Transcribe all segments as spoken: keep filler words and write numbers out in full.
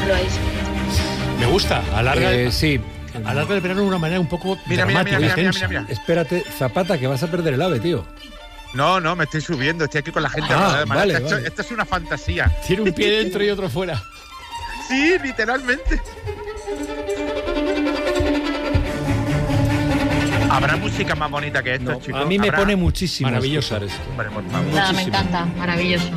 lo es. Me gusta, alarga, Eh, sí. alarga el verano de una manera un poco Mira, mira, dramática, mira, mira, tensa. mira, mira. Espérate, Zapata, que vas a perder el ave, tío. No, no, me estoy subiendo, estoy aquí con la gente. Ah, Además, vale, esto, vale. esto es una fantasía. Tiene un pie dentro y otro fuera. Sí, literalmente. ¿Habrá música más bonita que esto, No, chicos? a mí me ¿Habrá? pone muchísimo Maravilloso. escuchar esto. Hombre, por favor. Nada, me Muchísimo. encanta, maravilloso.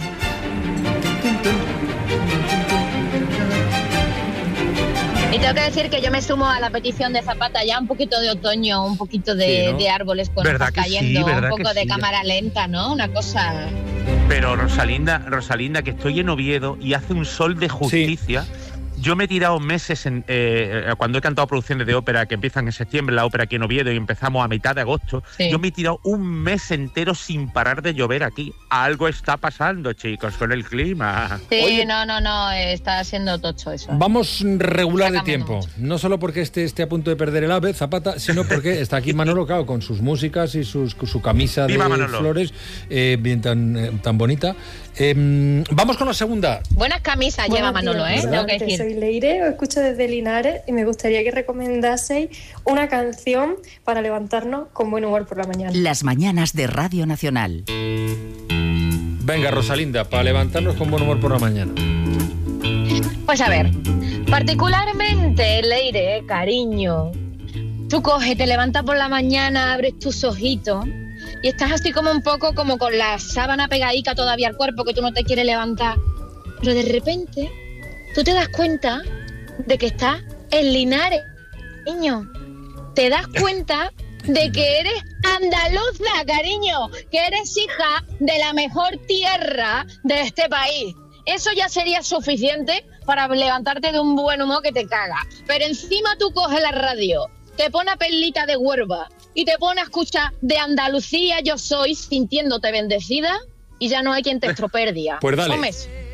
Y tengo que decir que yo me sumo a la petición de Zapata, ya un poquito de otoño, un poquito de, Sí, ¿no? de árboles con ¿Verdad hojas que sí? cayendo, ¿Verdad un que poco de sí? cámara lenta, ¿no? Una cosa... Pero Rosalinda, Rosalinda, que estoy en Oviedo y hace un sol de justicia. Yo me he tirado meses en, eh, cuando he cantado producciones de ópera que empiezan en septiembre, la ópera aquí en Oviedo, y empezamos a mitad de agosto. Sí. Yo me he tirado un mes entero sin parar de llover aquí. Algo está pasando, chicos, con el clima. Sí, Oye. no, no, no, está siendo tocho eso. Vamos regular de Sácame tiempo. mucho. No solo porque este esté a punto de perder el ave, Zapata, sino porque está aquí Manolo Cao con sus músicas y sus, su camisa ¡Viva de Manolo! flores, eh, bien tan, eh, tan bonita. Eh, vamos con la segunda. Buenas camisas lleva Buenos Manolo, días, ¿eh? Tengo que Antes, decir. soy Leire, os escucho desde Linares y me gustaría que recomendaseis una canción para levantarnos con buen humor por la mañana. Las mañanas de Radio Nacional. Venga, Rosalinda, para levantarnos con buen humor por la mañana. Pues a ver, particularmente, Leire, cariño, tú coges, te levantas por la mañana, abres tus ojitos y estás así como un poco como con la sábana pegadica todavía al cuerpo que tú no te quieres levantar. Pero de repente, tú te das cuenta de que estás en Linares, niño. Te das cuenta de que eres andaluza, cariño, que eres hija de la mejor tierra de este país. Eso ya sería suficiente para levantarte de un buen humor que te caga. Pero encima tú coges la radio, te pones Perlita de Huelva y te pones a escuchar de Andalucía yo soy, sintiéndote bendecida, y ya no hay quien te estropee el día. Pues dale. Comes.